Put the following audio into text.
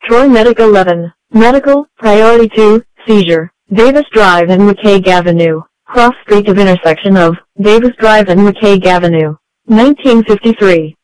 Troy Medic 11. Medical, Priority 2, Seizure. Davis Drive and McCaig Avenue. Cross Street of intersection of Davis Drive and McCaig Avenue. 1953.